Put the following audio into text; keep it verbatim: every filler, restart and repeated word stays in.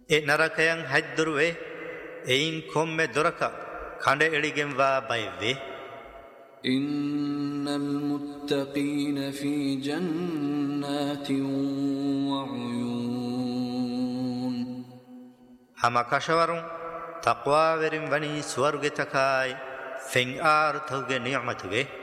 ಎ ನರಕಯಂ ಹಜ್ದುರುವೆ ಎಯಿನ್ ಕೊಮ್ಮೆ ದೊರಕ ಕಂಡೆ ಎಳಿಗೆಂವಾ ಬೈವೆ. إن المتقين في جنات وعيون هم كشورون تقوى ورم وني سورغ تكاي فين آرتوغ نعمتوغ